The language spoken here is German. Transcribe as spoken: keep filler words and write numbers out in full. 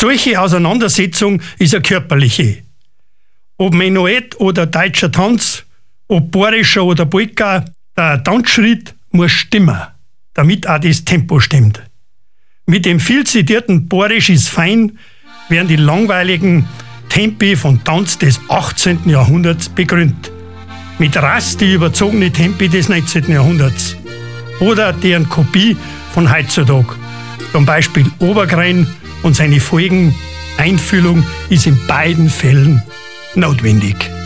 Solche Auseinandersetzung ist eine körperliche. Ob Menuett oder deutscher Tanz, ob bayerischer oder Polka, der Tanzschritt muss stimmen, damit auch das Tempo stimmt. Mit dem viel zitierten Bayerisch ist fein werden die langweiligen Tempi von Tanz des achtzehnten. Jahrhunderts begründet. Mit Rast die überzogene Tempi des neunzehnten. Jahrhunderts. Oder deren Kopie von heutzutage. Zum Beispiel Obergrein und seine Folgen Einfühlung ist in beiden Fällen notwendig.